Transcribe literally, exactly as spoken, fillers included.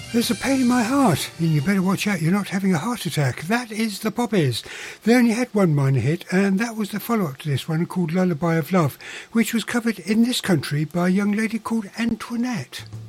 There's a pain in my heart, and you better watch out you're not having a heart attack. That is the Poppies. They only had one minor hit, and that was the follow-up to this one called Lullaby of Love, which was covered in this country by a young lady called Antoinette.